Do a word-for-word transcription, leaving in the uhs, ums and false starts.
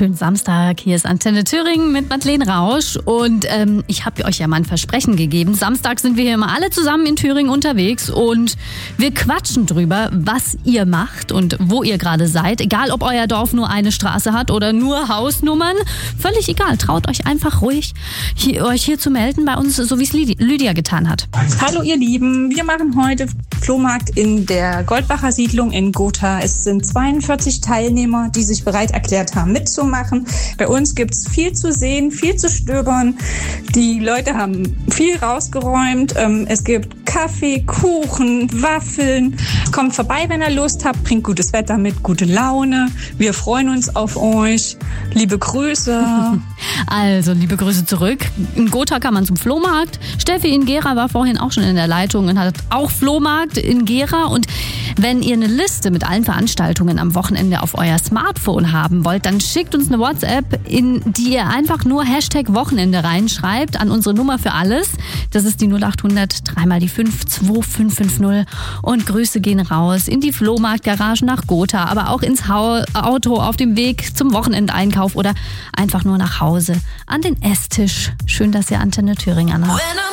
wunderschönen Samstag. Hier ist Antenne Thüringen mit Madeleine Rausch. Und ähm, ich habe euch ja mal ein Versprechen gegeben. Samstag sind wir hier immer alle zusammen in Thüringen unterwegs und wir quatschen drüber, was ihr macht und wo ihr gerade seid. Egal, ob euer Dorf nur eine Straße hat oder nur Hausnummern. Völlig egal. Traut euch einfach ruhig, hier, euch hier zu melden bei uns, so wie es Lydia getan hat. Hallo ihr Lieben, wir machen heute Flohmarkt in der Goldbacher Siedlung in Gotha. Es sind zweiundvierzig Teilnehmer, die sich bereit erklärt haben, mitzumachen. Bei uns gibt es viel zu sehen, viel zu stöbern. Die Leute haben viel rausgeräumt. Es gibt Kaffee, Kuchen, Waffeln. Kommt vorbei, wenn ihr Lust habt. Bringt gutes Wetter mit, gute Laune. Wir freuen uns auf euch. Liebe Grüße. Also, liebe Grüße zurück. In Gotha kann man zum Flohmarkt. Steffi in Gera war vorhin auch schon in der Leitung und hat auch Flohmarkt in Gera. Und wenn ihr eine Liste mit allen Veranstaltungen am Wochenende auf euer Smartphone haben wollt, dann schickt uns eine WhatsApp, in die ihr einfach nur Hashtag Wochenende reinschreibt an unsere Nummer für alles. Das ist die null acht hundert drei mal die fünf zwei fünf fünf null. Und Grüße gehen raus in die Flohmarktgarage nach Gotha, aber auch ins Auto auf dem Weg zum Wochenendeinkauf oder einfach nur nach Hause an den Esstisch. Schön, dass ihr Antenne Thüringen anhabt.